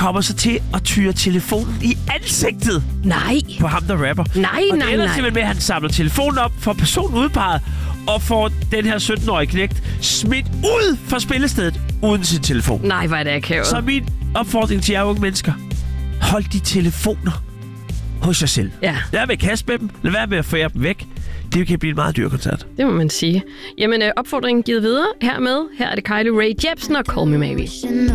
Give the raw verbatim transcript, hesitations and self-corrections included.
kommer så til at tyre telefonen i ansigtet Nej. på ham, der rapper. Nej, og nej, det ender nej. simpelthen med, at han samler telefonen op, får personen udpeget, og får den her sytten-årige knægt smidt ud fra spillestedet uden sin telefon. Nej, hvor er det akavet. Så min opfordring til jer unge mennesker. Hold de telefoner hos jer selv. Ja. Lad være med at kaste med dem. Lad være med at fære dem væk. Det kan blive en meget dyr koncert. Det må man sige. Jamen, øh, opfordringen givet videre hermed. Her er det Kylie Rae Jepsen og Call Me Maybe.